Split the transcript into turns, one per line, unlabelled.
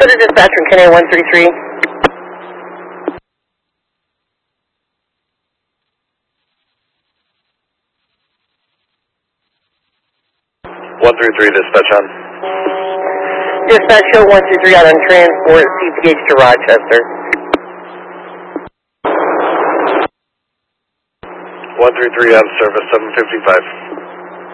go to dispatcher in KNA 133.
133, dispatch on.
Dispatch show 123 out on transport, CPH to Rochester.
133 out of service, 755.